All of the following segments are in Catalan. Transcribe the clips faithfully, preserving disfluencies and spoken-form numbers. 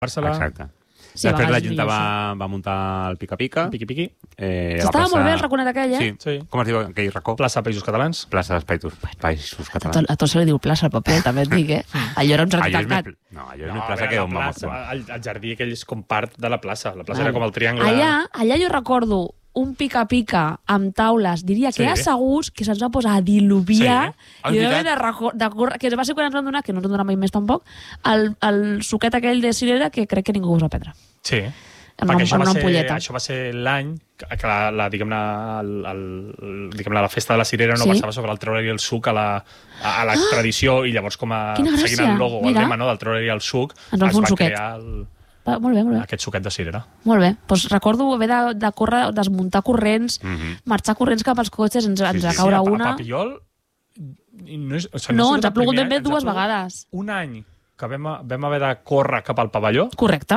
Barcelona. Exacte. Sí, Després la vegades Junta va, millor va muntar el Pica-Pica. Piqui-piqui. Eh, Estava plaça... molt bé el raconet aquell, eh? Sí. Sí. Com es diu aquell racó? Plaça Països Catalans. Plaça dels Països, Països A tot, Catalans. a tot se li diu plaça al paper, també et dic, eh? Allò era un jardí Allò és tancat. més... No, allò és més plaça que on vam actuar. El, el jardí aquell és com part de la plaça. La plaça Vale. era com el triangle. Allà, allà jo recordo un pica-pica amb taules, diria que Sí. asseguts, que se'ns va posar a diluviar, Sí. Ah, és i va haver veritat. de, rajo- de córrer, que va ser quan ens van donar, que no ens en donar mai més tampoc, el, el suquet aquell de cirera que crec que ningú us va prendre. Sí. En Perquè una, això en va, una ser, ampolleta. això va ser l'any que, que la, la, diguem-ne, el, el, diguem la festa de la cirera no Sí. passava sobre el treure-hi el suc a la, a, a l'extradició i llavors com a Quina seguint gràcia. el logo o el Mira. lema no, del treure-hi el suc Ens vam es fer un va suquet. crear el, Va, molt bé, molt bé. aquest suquet de cirera. Molt bé. Pues recordo haver de, de córrer, desmuntar corrents, Mm -hmm. marxar corrents cap als cotxes, ens, ens sí, va sí. caure a, una... a Papiol i no, és, o sigui, No, ha sigut ens ha el plogut primer ben bé any, ens ha dues plogut vegades. Un any que vam, vam haver de córrer cap al pavelló. Correcte.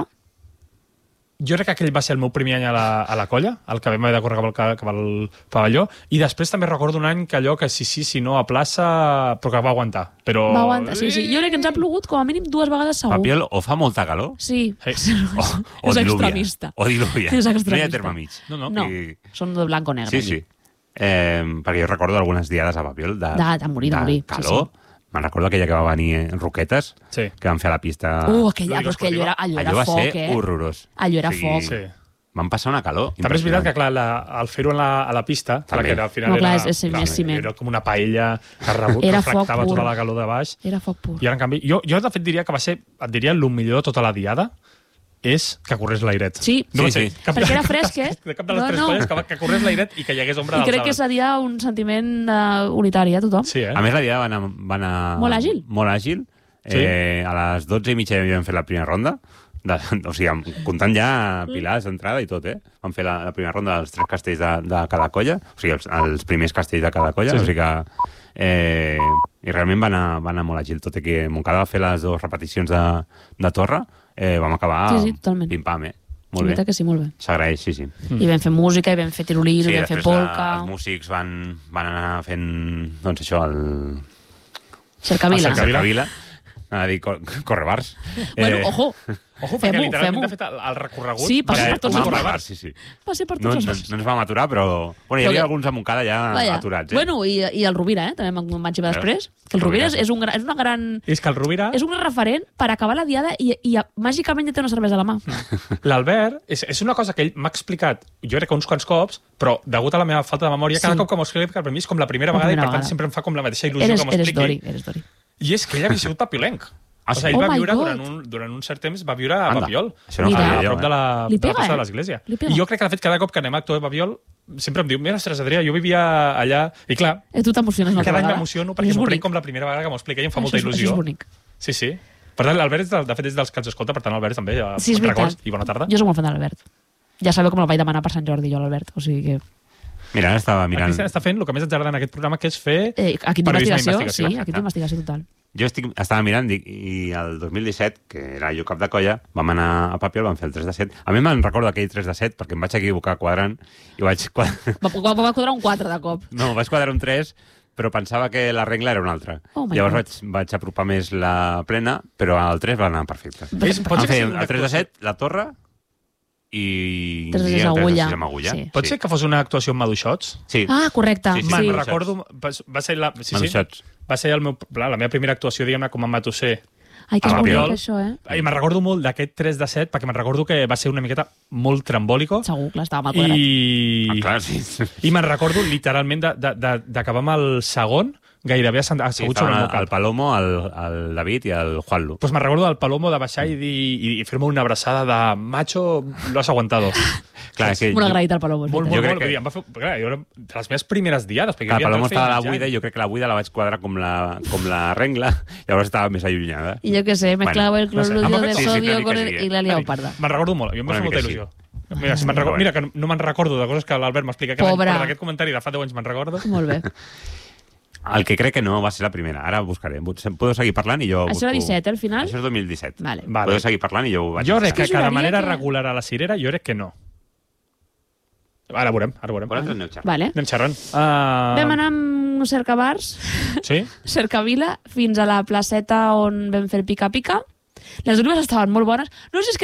Jo crec que aquell va ser el meu primer any a la, a la colla, el que vam haver de córrer cap al, cap al pavelló, i després també recordo un any que allò que sí, sí, sí, no, a plaça, però que va aguantar. Però... Va aguantar, sí, sí. Jo crec que ens ha plogut com a mínim dues vegades segur. Papiol o fa molta calor Sí. Sí. o, o és diluvia. extremista. O diluvia. És No hi extremista. ha terme mig. No, no. No, I- són de blanc o negre. Sí, sí. Eh, perquè jo recordo algunes diades a Papiol de, De- de morir, de morir, sí, calor. sí. Me'n recordo aquella que va venir en Roquetes, Sí. que van fer a la pista... Uh, aquella, No, però és que allò era, allò era allò va foc, ser eh? horrorós. Allò era O sigui, foc. Sí. Van passar una calor També és veritat que, impressionant. clar, la, al fer-ho a la, a la pista, clar, També. que era, al final No, clar, era, és- és més ciment. era com una paella que rebut, Era reflectava foc pur. tota la calor de baix. Era foc pur. I ara, en canvi, jo, jo de fet diria que va ser, et diria, el millor de tota la diada és que corrés l'airet. Sí. No Sí, va ser sí. cap, Perquè era cap- fresc, eh? De cap de les No, tres no. colles, que, que corrés l'airet i que hi hagués ombra I dels crec que arbres. seria un sentiment uh, unitari a tothom. Sí, eh? A més, la diada va anar... Va anar Molt àgil. Molt àgil. Sí. Eh, a les dotze i mitja ja vam fer la primera ronda. De, o sigui, amb- comptant ja pilars d'entrada i tot, eh? Vam fer la, la primera ronda dels tres castells de, de cada colla, o sigui, els, els primers castells de cada colla, Sí, sí. o sigui que... Eh, I realment va anar, va anar molt àgil, tot i que Montcada va fer les dues repeticions de, de torre, eh, vam acabar Sí, sí, totalment. pim-pam, eh? Sí, Molt bé. veritat que sí, molt bé. S'agraeix, sí, sí. I vam fer música, i vam fer tiroliro, i vam fer després polca... la, els músics van, van anar fent, doncs això, el... Cercavila. El Cercavila. Cercavila. Anava a dir cor Correbars. Bueno, Eh, ojo, Ojo, perquè Fem-ho, literalment fem-ho. de fet el, el recorregut... Sí, passa ja, per tots com a els Correbars, barris. sí, sí. va ser per No, tots no, els barris. no ens vam aturar, però... Bueno, hi Però havia que- alguns a Montcada ja Vaja. aturats, eh? Bueno, i, i el Rovira, eh? També me'n me'n vaig xivar després. Que el El Rovira Rovira, és, és, un, gra- és una gran... És que el Rovira, És un gran referent per acabar la diada i, i màgicament ja té una cervesa a la mà. l'Albert, és, és una cosa que ell m'ha explicat, jo crec que uns quants cops, però degut a la meva falta de memòria, cada Sí. cop que m'ho explica, per mi és com la primera La vegada i primera per tant vegada. sempre em fa com la mateixa il·lusió Eres, que m'ho eres expliqui. Dori, eres Dori. I és que ell havia sigut papiolenc. Ah, O sí? sigui, ell Oh va my viure God. durant un, durant un cert temps, va viure a Anda, Papiol. això no ho Mira. sabia a jo, prop de eh? la, Li de la pega, plaça eh? de l'església. Li pega. I jo crec que, de fet, cada cop que anem a actuar a Papiol, sempre em diu, mira, ostres, Adrià, jo vivia allà... I clar, Eh, tu t'emociones una altra cada any vegada. m'emociono És perquè m'ho bonic. prenc com la primera vegada que m'ho explica i em fa Això molta és- il·lusió. Això és bonic. Sí, sí. Per tant, l'Albert, és del- de fet, és dels que ens escolta, per tant, Albert, també, ja, Sí, és veritat. records i bona tarda. Jo soc molt fan de l'Albert. Ja sabeu com el vaig demanar per Sant Jordi, jo, l'Albert. O sigui que... Mira, ara estava El mirant... Cristian està fent el que més ens agrada en aquest programa, que és fer Eh, equip periodisme d'investigació, d'investigació, sí, exacte. equip d'investigació total. Jo estic, estava mirant i, i el dos mil disset, que era jo cap de colla, vam anar a Papiol, vam fer el tres de set. A mi me'n recordo aquell tres de set perquè em vaig equivocar quadrant i vaig... quadrar- Va, va, va quadrar un quatre de cop. No, vaig quadrar un tres, però pensava que la regla era una altra. Oh my Llavors God. vaig, vaig apropar més la plena, però el tres va anar perfecte. És- pot Vam ser que fer sigui una el tres de actuació- set, la torre, i... Tres de i sis el agulla. sis amb agulla. Sí. Pot ser que fos una actuació amb maduixots? Sí. Ah, correcte. Sí, sí, Me'n sí. recordo... Va va ser la, sí, sí, Maduixots. va ser el meu, la meva primera actuació, diguem-ne, com a matusser. Ai, que és Ah, bonic, Papiol. això, eh? I me'n recordo molt d'aquest tres de set, perquè me'n recordo que va ser una miqueta molt trambòlico. Segur, clar, estava mal quadrat. I, Ah, clar, sí. i me'n recordo literalment de- de- de- d'acabar amb el segon gairebé assegut Sí, sobre el meu el, cap. el Palomo, el, el David i el Juanlu. Pues me'n recordo del Palomo de baixar i, dir, i fer-me una abraçada de macho, lo has aguantado. Clar, és que Molt jo- agraït al Palombo. és Molt, veritat. molt, Jo molt. crec que- Que... Em va fer, clar, jo era de les meves primeres diades. Perquè Clar, jo el havia Palomo entrat estava a la feia buida anys i jo crec que la buida la vaig quadrar com la, com la regla, llavors estava més allunyada. I jo què sé, mezclava el no sé. cloruro Em va de fer- sí, sí, sodio una mica con el, sí, eh? i l'ha liat parda. Me'n recordo molt, a mi em va Una fer molta mica sí. il·lusió. Mira, si me'n recordo, mira, que no me'n recordo de coses que l'Albert m'explica cada any, Pobre. però d'aquest comentari de fa deu anys me'n recordo. Molt bé. El que crec que no va ser la primera. Ara buscaré. Podeu seguir parlant i jo... Això era busco- disset, eh, al final? Això és dos mil disset. Vale. Vale. Podeu seguir parlant i jo ho vaig... Jo crec que, És que que de juraria manera que- regular a la cirera, jo crec que no. Ara veurem, ara veurem. Vosaltres aneu xerrant. Vale. Anem xerrant. Uh... Vam anar amb cercavars, Sí? cercavila, fins a la placeta on vam fer el pica-pica, Les olives estaven molt bones. No sé si és que